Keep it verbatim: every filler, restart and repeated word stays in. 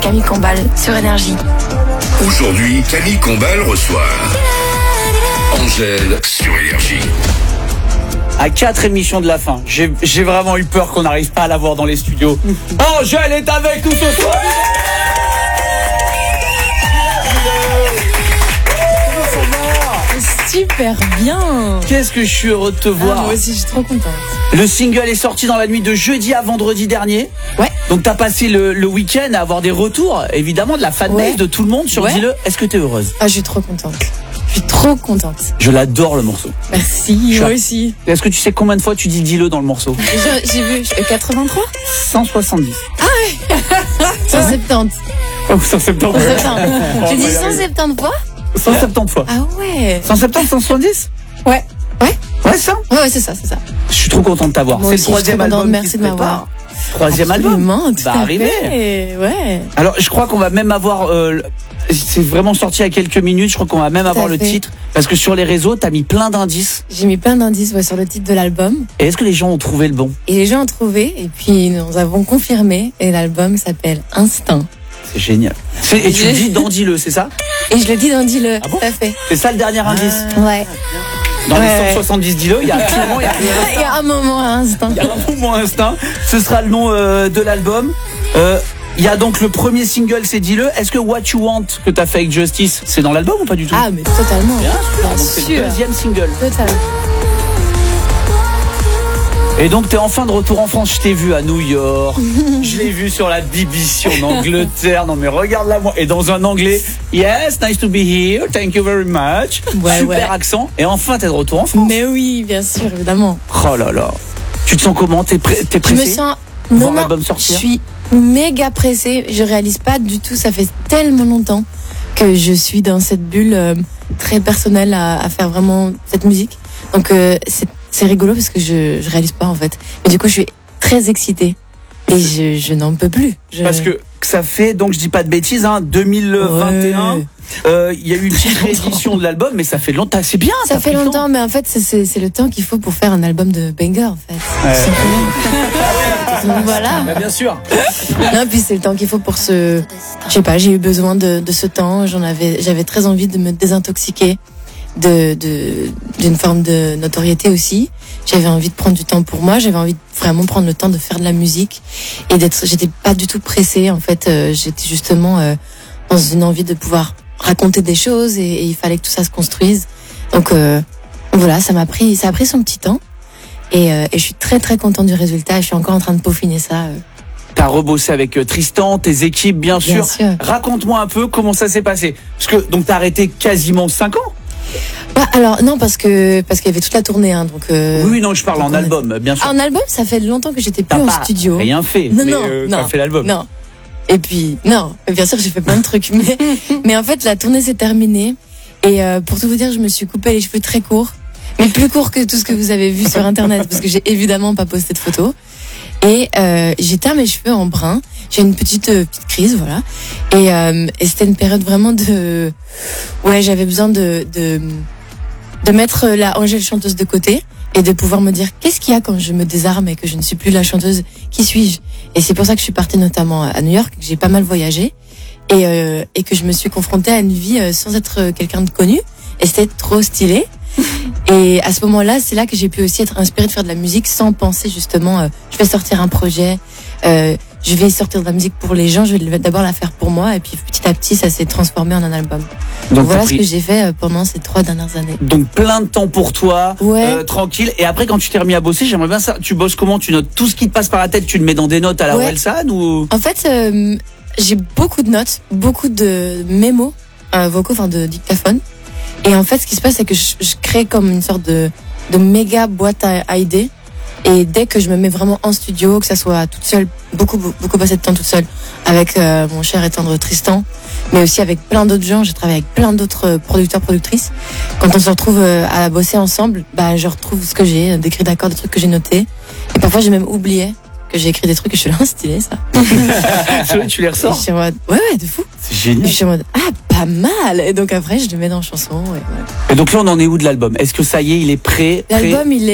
Camille Combal sur Énergie. Aujourd'hui, Camille Combal reçoit Angèle sur Énergie. À quatre émissions de la fin, j'ai, j'ai vraiment eu peur qu'on n'arrive pas à la voir dans les studios. Angèle est avec nous ce soir. Super bien. Qu'est-ce que je suis heureux de te voir. Ah, moi aussi, je suis trop contente. Le single est sorti dans la nuit de jeudi à vendredi dernier. Ouais. Donc t'as passé le, le week-end à avoir des retours, évidemment, de la fanbase, Ouais. de tout le monde sur Ouais. Dis-le. Est-ce que t'es heureuse? Ah, je suis trop contente. Je suis trop contente. Je l'adore le morceau. Merci, Je- moi aussi. Est-ce que tu sais combien de fois tu dis Dis-le dans le morceau? Je- J'ai vu euh, quatre-vingt-trois cent soixante-dix. cent soixante-dix. Oh, cent soixante-dix. cent soixante-dix. J'ai dit cent soixante-dix fois cent soixante-dix fois. Ah ouais. cent soixante-dix, cent soixante-dix? Ouais. Ouais. Ouais, ça. Ouais, ouais, c'est ça, c'est ça. Je suis trop content de t'avoir. Moi C'est aussi, le troisième je suis trop album. contente. qui Merci se de m'avoir. prépare. Troisième album. Absolument, tout Va à arriver. fait. Ouais. Alors, je crois qu'on va même avoir. Euh, c'est vraiment sorti il y a quelques minutes. Je crois qu'on va même Tout avoir à le fait. titre. Parce que sur les réseaux, t'as mis plein d'indices. J'ai mis plein d'indices ouais, sur le titre de l'album. Et est-ce que les gens ont trouvé le bon? Et les gens ont trouvé. Et puis, nous avons confirmé. Et l'album s'appelle Instinct. C'est génial. C'est- et tu Je- dis dans Dis-le, c'est ça? Et je le dis dans Dis-le. Ah bon tout à fait. C'est ça le dernier indice. Ouais. Dans les Ouais. cent soixante-dix Dis-le, il y a actuellement, il y a, Il y a un moment, un instant. il y a un moment instinct. Ce sera le nom euh, de l'album. Euh, Il y a donc le premier single, c'est Dis-le. Est-ce que What You Want que t'as fait avec Justice, c'est dans l'album ou pas du tout? Ah, mais totalement. Bien sûr. Bien Donc c'est le sûr. deuxième single. Totalement. Et donc t'es enfin de retour en France. Je t'ai vu à New York. Je l'ai vu sur la B B C en Angleterre. Non mais regarde-la moi. Et dans un anglais. Yes, nice to be here. Thank you very much. Ouais, Super ouais. accent. Et enfin t'es de retour en France. Mais oui, bien sûr, évidemment. Oh là là. Tu te sens comment? T'es prêt? T'es Je me pressé? sens. Voir Non, non, l'album je sortir. suis méga pressée. Je réalise pas du tout. Ça fait tellement longtemps que je suis dans cette bulle euh, très personnelle à, à faire vraiment cette musique. Donc euh, c'est c'est rigolo parce que je je réalise pas en fait. Mais du coup, je suis très excitée et je je n'en peux plus. Je- Parce que ça fait, donc je dis pas de bêtises, hein, deux mille vingt et un. Ouais. euh, Il y a eu une petite réédition de l'album, mais ça fait longtemps. C'est bien. Ça t'as fait pris le longtemps, temps. mais en fait, c'est- c'est c'est le temps qu'il faut pour faire un album de banger, en fait. Ouais. Tout simplement. Donc voilà. Bah, bien sûr. Non, puis c'est le temps qu'il faut pour ce. Je sais pas, j'ai eu besoin de, de ce temps. J'en avais, j'avais très envie de me désintoxiquer de de d'une forme de notoriété aussi. J'avais envie de prendre du temps pour moi. J'avais envie de vraiment prendre le temps de faire de la musique et d'être. J'étais pas du tout pressée. En fait, euh, j'étais justement euh, dans une envie de pouvoir raconter des choses et, et il fallait que tout ça se construise. Donc euh, voilà, ça m'a pris, ça a pris son petit temps. Et, euh, et je suis très très contente du résultat. Je suis encore en train de peaufiner ça. euh. T'as rebossé avec euh, Tristan, tes équipes, bien, Bien sûr. sûr. Raconte-moi un peu comment ça s'est passé. Parce que donc t'as arrêté quasiment cinq ans. Bah, alors non parce que parce qu'il y avait toute la tournée, hein, donc. Euh, Oui, non, je parle donc en on a- album, bien sûr. En album, ça fait longtemps que j'étais plus T'as en pas studio. rien fait, Non, mais non, euh, non, t'as fait l'album. Non. Et puis non, bien sûr j'ai fait plein de trucs, mais mais en fait la tournée s'est terminée et euh, pour tout vous dire, je me suis coupé les cheveux très courts, mais plus courts que tout ce que vous avez vu sur internet parce que j'ai évidemment pas posté de photos. Et euh, j'ai teint mes cheveux en brun. J'ai une petite euh, petite crise, voilà. Et, euh, et c'était une période vraiment de, ouais, j'avais besoin de de de mettre la Angèle chanteuse de côté et de pouvoir me dire qu'est-ce qu'il y a quand je me désarme et que je ne suis plus la chanteuse, qui suis-je? Et c'est pour ça que je suis partie notamment à New York, que j'ai pas mal voyagé et euh, et que je me suis confrontée à une vie euh, sans être quelqu'un de connu. Et c'était trop stylé. Et à ce moment-là, c'est là que j'ai pu aussi être inspirée de faire de la musique sans penser justement, euh, je vais sortir un projet, euh, je vais sortir de la musique pour les gens, je vais d'abord la faire pour moi, et puis petit à petit, ça s'est transformé en un album. Donc, Donc, voilà t'as ce pris- que j'ai fait euh, pendant ces trois dernières années. Donc plein de temps pour toi, Ouais. euh, tranquille. Et après, quand tu t'es remis à bosser, j'aimerais bien ça. Tu bosses comment? Tu notes tout ce qui te passe par la tête, tu le mets dans des notes à la Ouais. Orelsan ou? En fait, euh, j'ai beaucoup de notes, beaucoup de mémos euh, vocaux, enfin de dictaphone. Et en fait, ce qui se passe, c'est que je, je crée comme une sorte de, de méga boîte à, à idées. Et dès que je me mets vraiment en studio, que ça soit toute seule, beaucoup, beaucoup, beaucoup passé de temps toute seule, avec euh, mon cher et tendre Tristan, mais aussi avec plein d'autres gens, j'ai travaillé avec plein d'autres euh, producteurs, productrices. Quand on se retrouve euh, à bosser ensemble, bah, je retrouve ce que j'ai, des grilles d'accords, des trucs que j'ai notés. Et parfois, j'ai même oublié que j'ai écrit des trucs et je suis là, stylé, ça. C'est vrai, tu les Et je ressors. suis en mode, ouais, ouais, de fou. C'est Et génial. je suis en mode, ah, pas mal. Et donc après, je le mets dans la chanson. Et voilà. Et donc là, on en est où de l'album? Est-ce que ça y est, il est prêt? prêt L'album, il est